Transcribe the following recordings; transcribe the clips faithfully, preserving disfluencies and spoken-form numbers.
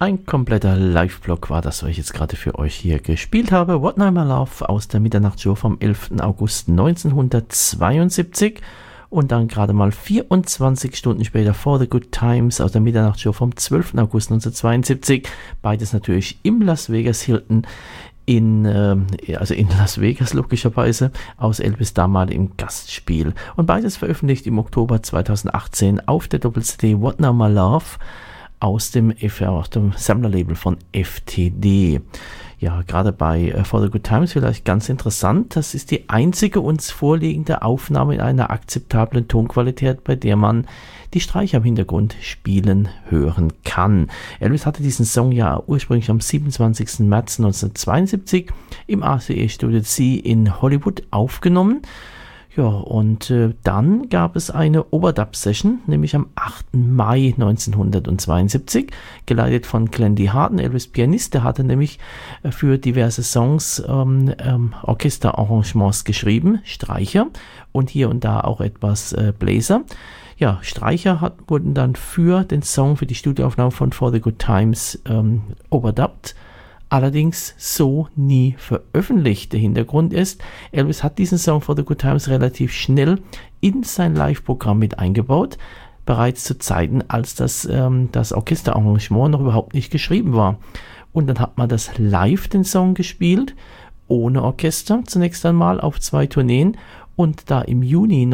Ein kompletter Live-Block war das, was ich jetzt gerade für euch hier gespielt habe. What Now My Love aus der Mitternachtsshow vom elften August neunzehnhundertzweiundsiebzig. Und dann gerade mal vierundzwanzig Stunden später For the Good Times aus der Mitternachtsshow vom zwölften August neunzehnhundertzweiundsiebzig. Beides natürlich im Las Vegas Hilton in, äh, also in Las Vegas logischerweise, aus Elvis damaligem Gastspiel. Und beides veröffentlicht im Oktober zweitausendachtzehn auf der Doppel-C D What Now My Love aus dem, aus dem Sammlerlabel von F T D. Ja, gerade bei uh, For the Good Times vielleicht ganz interessant, das ist die einzige uns vorliegende Aufnahme in einer akzeptablen Tonqualität, bei der man die Streicher im Hintergrund spielen hören kann. Elvis hatte diesen Song ja ursprünglich am siebenundzwanzigsten März neunzehnhundertzweiundsiebzig im R C A Studio C in Hollywood aufgenommen. Ja, und äh, dann gab es eine Overdub-Session, nämlich am achten Mai neunzehnhundertzweiundsiebzig, geleitet von Glenn D. Harden, Elvis Pianist. Der hatte nämlich äh, für diverse Songs ähm, ähm, Orchesterarrangements geschrieben, Streicher und hier und da auch etwas äh, Bläser. Ja, Streicher hat, wurden dann für den Song, für die Studioaufnahme von For the Good Times ähm, overdubbed. Allerdings so nie veröffentlicht. Der Hintergrund ist, Elvis hat diesen Song For the Good Times relativ schnell in sein Live-Programm mit eingebaut, bereits zu Zeiten, als das, ähm, das Orchesterarrangement noch überhaupt nicht geschrieben war. Und dann hat man das live, den Song, gespielt, ohne Orchester, zunächst einmal auf zwei Tourneen. Und da im Juni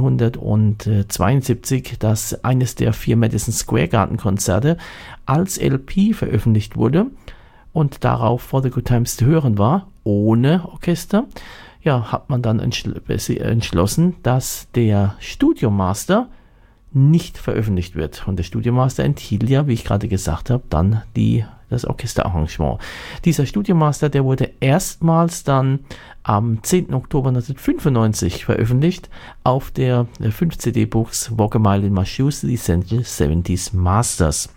neunzehnhundertzweiundsiebzig das eines der vier Madison Square Garden Konzerte als L P veröffentlicht wurde, und darauf For the Good Times zu hören war, ohne Orchester, ja, hat man dann entschl- entschlossen, dass der Studiomaster nicht veröffentlicht wird. Und der Studiomaster enthielt ja, wie ich gerade gesagt habe, dann die, das Orchesterarrangement. Dieser Studiomaster, der wurde erstmals dann am zehnten Oktober neunzehnhundertfünfundneunzig veröffentlicht auf der fünf C D-Box Walk a Mile in My Shoes, The Essential siebziger Masters.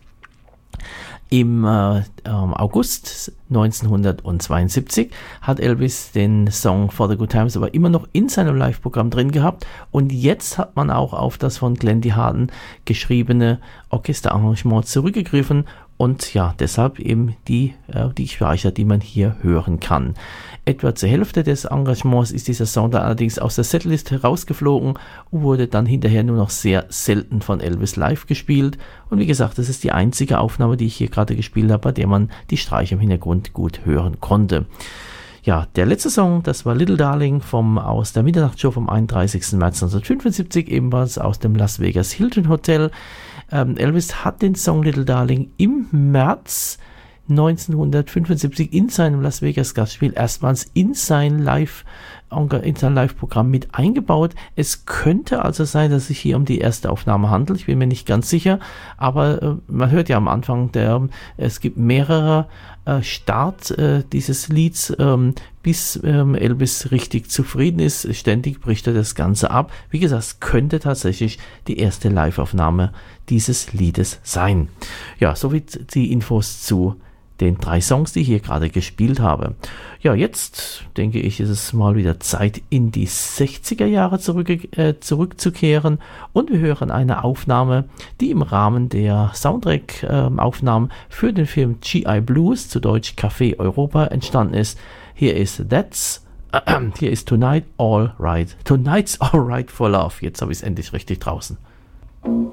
Im äh, August neunzehnhundertzweiundsiebzig hat Elvis den Song For the Good Times aber immer noch in seinem Live-Programm drin gehabt, und jetzt hat man auch auf das von Glenn D. Harden geschriebene Orchesterarrangement zurückgegriffen und ja, deshalb eben die, äh, die Speicher, die man hier hören kann. Etwa zur Hälfte des Engagements ist dieser Song dann allerdings aus der Setlist herausgeflogen und wurde dann hinterher nur noch sehr selten von Elvis live gespielt. Und wie gesagt, das ist die einzige Aufnahme, die ich hier gerade gespielt habe, bei der man die Streicher im Hintergrund gut hören konnte. Ja, der letzte Song, das war Little Darling vom, aus der Mitternachtsshow vom einunddreißigsten März neunzehnhundertfünfundsiebzig, ebenfalls aus dem Las Vegas Hilton Hotel. Ähm, Elvis hat den Song Little Darling im März neunzehnhundertfünfundsiebzig in seinem Las Vegas Gastspiel erstmals in sein Live in sein Live-Programm mit eingebaut. Es könnte also sein, dass es sich hier um die erste Aufnahme handelt. Ich bin mir nicht ganz sicher, aber äh, man hört ja am Anfang, der, es gibt mehrere äh, Start äh, dieses Lieds, ähm, bis ähm, Elvis richtig zufrieden ist. Ständig bricht er das Ganze ab. Wie gesagt, es könnte tatsächlich die erste Live-Aufnahme dieses Liedes sein. Ja, soweit die Infos zu den drei Songs, die ich hier gerade gespielt habe. Ja, jetzt denke ich, ist es mal wieder Zeit, in die sechziger Jahre zurück, äh, zurückzukehren, und wir hören eine Aufnahme, die im Rahmen der Soundtrack-Aufnahmen äh, für den Film G I Blues, zu Deutsch Café Europa, entstanden ist. Hier ist That's, äh, hier ist Tonight All Right, Tonight's All Right for Love. Jetzt habe ich es endlich richtig draußen.